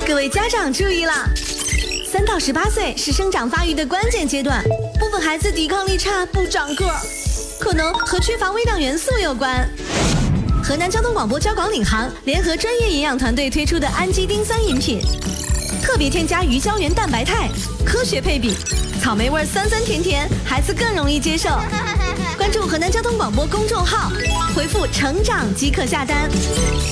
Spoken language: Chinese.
各位家长注意啦！3到18岁是生长发育的关键阶段，部分孩子抵抗力差，不长个儿，可能和缺乏微量元素有关。河南交通广播交广领航联合专业营养团队推出的氨基丁酸饮品，特别添加鱼胶原蛋白肽，科学配比，草莓味酸酸甜甜，孩子更容易接受。关注河南交通广播公众号，回复成长即可下单。